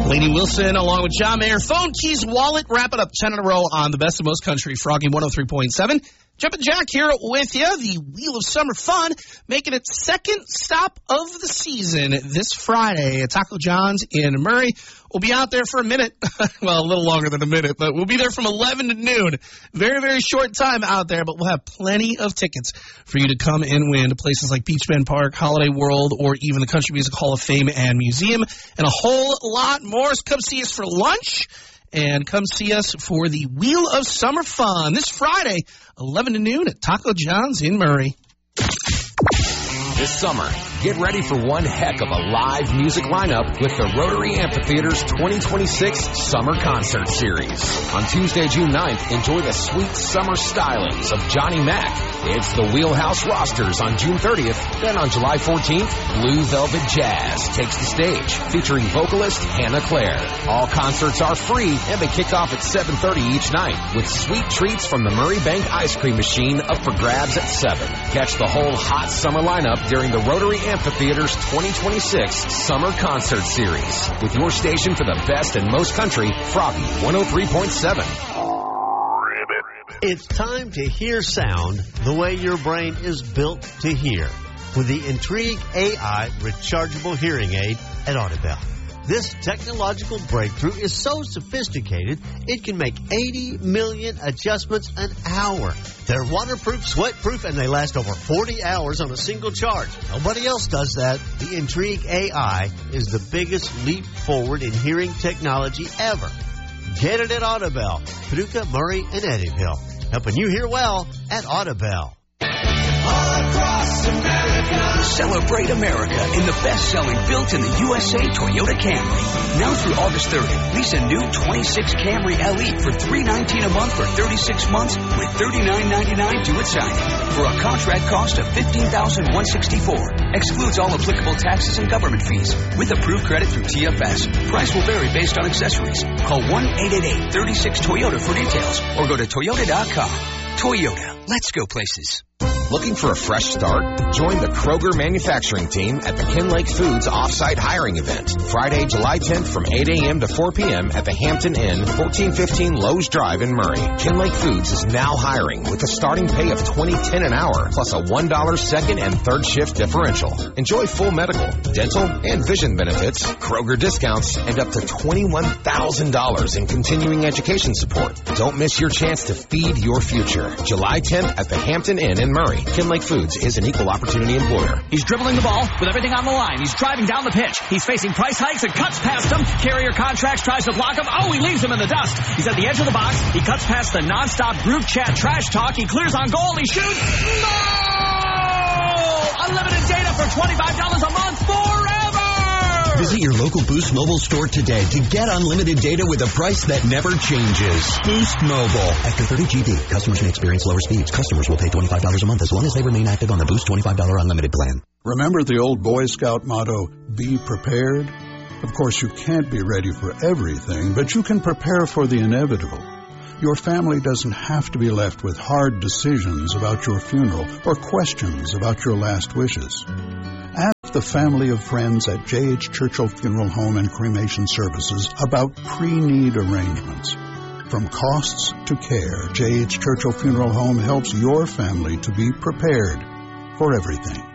Lainey Wilson along with John Mayer. Phone, keys, wallet. Wrap it up 10 in a row on the best of most country. Froggy 103.7. Jumpin' Jack here with you. The Wheel of Summer Fun making its second stop of the season this Friday at Taco John's in Murray. We'll be out there for a minute. Well, a little longer than a minute, but we'll be there from 11 to noon. Very, very short time out there, but we'll have plenty of tickets for you to come and win to places like Beach Bend Park, Holiday World, or even the Country Music Hall of Fame and Museum, and a whole lot more. So come see us for lunch. And come see us for the Wheel of Summer Fun this Friday, 11 to noon at Taco John's in Murray. This summer, get ready for one heck of a live music lineup with the Rotary Amphitheater's 2026 Summer Concert Series. On Tuesday, June 9th, enjoy the sweet summer stylings of Johnny Mac. It's the Wheelhouse Rosters on June 30th. Then on July 14th, Blue Velvet Jazz takes the stage, featuring vocalist Hannah Claire. All concerts are free, and they kick off at 7:30 each night, with sweet treats from the Murray Bank Ice Cream Machine up for grabs at 7. Catch the whole hot summer lineup during the Rotary Amphitheater's 2026 Summer Concert Series, with your station for the best and most country, Froggy 103.7. It's time to hear sound the way your brain is built to hear with the Intrigue AI rechargeable hearing aid at Audibel. This technological breakthrough is so sophisticated, it can make 80 million adjustments an hour. They're waterproof, sweatproof, and they last over 40 hours on a single charge. Nobody else does that. The Intrigue AI is the biggest leap forward in hearing technology ever. Get it at Audibel, Paducah, Murray, and Eddyville. Helping you hear well at Audibel. All across America. Celebrate America in the best-selling built-in-the-USA Toyota Camry. Now through August 30th, lease a new 26 Camry LE for $319 a month for 36 months with $39.99 due at signing for a contract cost of $15,164. Excludes all applicable taxes and government fees with approved credit through TFS. Price will vary based on accessories. Call 1-888-36-TOYOTA for details or go to Toyota.com. Toyota. Let's go places. Looking for a fresh start? Join the Kroger manufacturing team at the Kinlake Foods Offsite Hiring Event. Friday, July 10th from 8 a.m. to 4 p.m. at the Hampton Inn, 1415 Lowe's Drive in Murray. Kinlake Foods is now hiring with a starting pay of $20.10 an hour, plus a $1 second and third shift differential. Enjoy full medical, dental, and vision benefits, Kroger discounts, and up to $21,000 in continuing education support. Don't miss your chance to feed your future. July 10th at the Hampton Inn in Murray. Kinlake Foods is an equal opportunity employer. He's dribbling the ball with everything on the line. He's driving down the pitch. He's facing price hikes and cuts past him. Carrier Contracts tries to block him. Oh, he leaves him in the dust. He's at the edge of the box. He cuts past the nonstop group chat trash talk. He clears on goal. He shoots. No! Unlimited data for $25 a month forever! Visit your local Boost Mobile store today to get unlimited data with a price that never changes. Boost Mobile. After 30 GB, customers may experience lower speeds. Customers will pay $25 a month as long as they remain active on the Boost $25 unlimited plan. Remember the old Boy Scout motto, be prepared? Of course, you can't be ready for everything, but you can prepare for the inevitable. Your family doesn't have to be left with hard decisions about your funeral or questions about your last wishes. Ask the family of friends at J.H. Churchill Funeral Home and Cremation Services about pre-need arrangements. From costs to care, J.H. Churchill Funeral Home helps your family to be prepared for everything.